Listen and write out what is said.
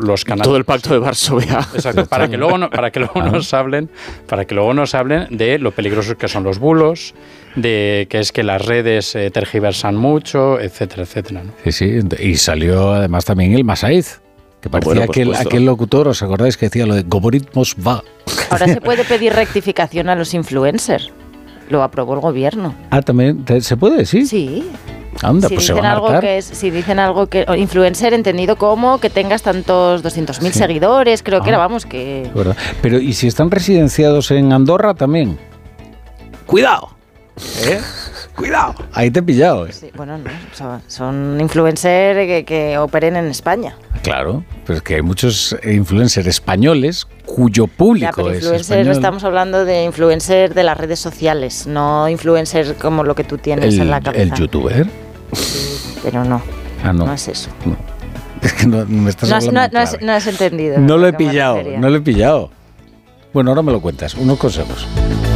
los canales. Todo el pacto de Varsovia. Exacto, para que luego nos hablen de lo peligrosos que son los bulos, de que es que las redes tergiversan mucho, etcétera, etcétera, ¿no? Sí, y salió además también el Masaiz, que parecía aquel locutor, ¿os acordáis que decía lo de Goboritmos va? Ahora se puede pedir rectificación a los influencers. Lo aprobó el gobierno. Ah, ¿también se puede? Sí. Sí. Anda, si pues dicen se van a algo hartar. si dicen algo que... Influencer entendido como que tengas tantos 200.000 seguidores, creo que era, vamos, que... ¿Verdad? Pero, ¿y si están residenciados en Andorra también? ¡Cuidado! ¡Cuidado! Ahí te he pillado, Sí, bueno, no, son influencers que operen en España. Claro, pero es que hay muchos influencers españoles cuyo público pero es influencer, español. estamos hablando de influencer de las redes sociales, no influencer como lo que tú tienes en la cabeza. ¿El youtuber? Sí, pero no. Ah, no. No es eso. No. Es que no me estás hablando No has entendido. No lo he pillado. Bueno, ahora me lo cuentas. Unos consejos.